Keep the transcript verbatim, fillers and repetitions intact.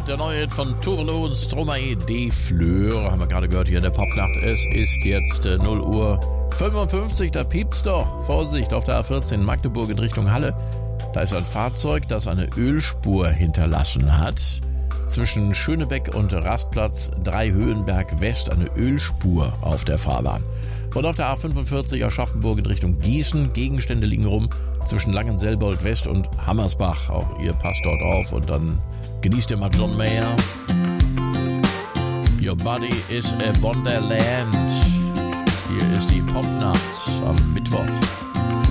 der neue Hit von Turlo und Stromae, De Fleur, haben wir gerade gehört hier in der Popnacht. Es ist jetzt äh, null Uhr fünfundfünfzig, da piept's doch. Vorsicht, auf der A vierzehn Magdeburg in Richtung Halle. Da ist ein Fahrzeug, das eine Ölspur hinterlassen hat. Zwischen Schönebeck und Rastplatz Dreihöhenberg West eine Ölspur auf der Fahrbahn. Und auf der A fünfundvierzig Aschaffenburg in Richtung Gießen. Gegenstände liegen rum zwischen Langenselbold West und Hammersbach. Auch ihr passt dort auf und dann genießt ihr mal John Mayer. Your body is a wonderland. Hier ist die Popnacht am Mittwoch.